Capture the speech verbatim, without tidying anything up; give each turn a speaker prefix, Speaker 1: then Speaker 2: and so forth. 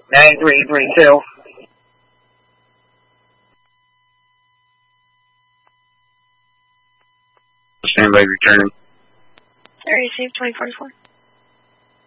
Speaker 1: nine three three two. Stand by returning.
Speaker 2: I received twenty forty-four.